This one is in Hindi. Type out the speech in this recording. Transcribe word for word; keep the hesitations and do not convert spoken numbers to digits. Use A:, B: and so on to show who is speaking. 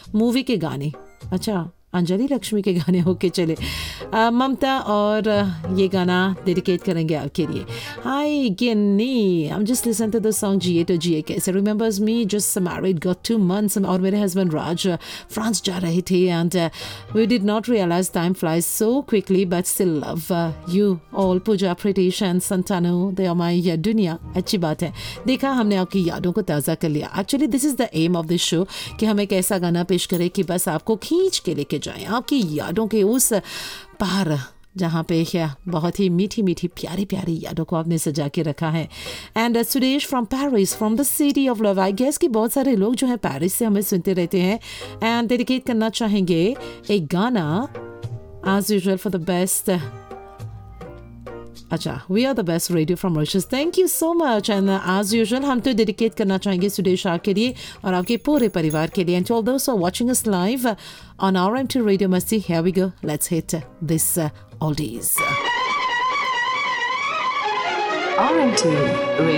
A: मूवी के गाने, अच्छा अंजलि लक्ष्मी के गाने होके चले। आ, ममता और आ, ये गाना डेडिकेट करेंगे आपके लिए। हाय गिन्नी, I am just listen to the song जिए तो जिए कैसे, रिमेंबर्स मी just married got two months, और मेरे हस्बैंड राज फ्रांस जा रहे थे and we did not realise time flies so quickly but still love you all. Puja, प्रिटिश and संतानो, they are my दुनिया। अच्छी बात है, देखा हमने आपकी यादों को ताज़ा कर लिया। Actually this is the M of this show कि हम एक ऐसा गाना पेश करें कि बस आपको खींच के लेके जाएं आपकी यादों के उस पार जहाँ पे क्या बहुत ही मीठी मीठी प्यारी प्यारी यादों को आपने सजा के रखा है। And Suresh from Paris, from the city of love. I guess कि बहुत सारे लोग जो हैं पेरिस से हमें सुनते रहते हैं एंड डेडिकेट करना चाहेंगे एक गाना as usual for the best. अच्छा, we are the best radio from Mauritius, thank you so much. And as usual हम तो डेडिकेट करना चाहेंगे सुदेश शाह के लिए और आपके पूरे परिवार के लिए। And to all those who are watching us live on R M to radio मस्ती, here we go, let's hit this oldies.
B: R M two Radio